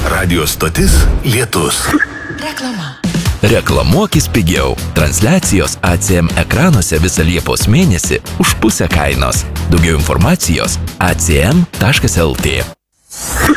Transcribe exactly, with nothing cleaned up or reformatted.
Radio stotis Lietus. Reklama. Reklamuokis pigiau. Transliacijos A C M ekranuose visą Liepos mėnesį už pusę kainos. Daugiau informacijos a c m taškas l t.